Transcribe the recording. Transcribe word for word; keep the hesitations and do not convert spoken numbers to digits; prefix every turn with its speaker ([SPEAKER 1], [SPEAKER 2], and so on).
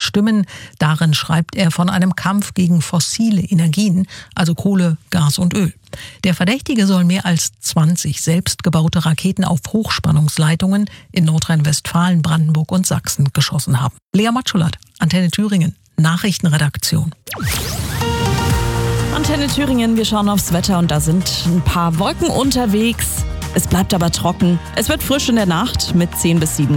[SPEAKER 1] stimmen. Darin schreibt er von einem Kampf gegen fossile Energien, also Kohle, Gas und Öl. Der Verdächtige soll mehr als zwanzig selbstgebaute Raketen auf Hochspannungsleitungen in Nordrhein-Westfalen, Brandenburg und Sachsen geschossen haben. Lea Matschulat, Antenne Thüringen, Nachrichtenredaktion.
[SPEAKER 2] Antenne Thüringen, wir schauen aufs Wetter und da sind ein paar Wolken unterwegs. Es bleibt aber trocken. Es wird frisch in der Nacht mit zehn bis sieben Grad.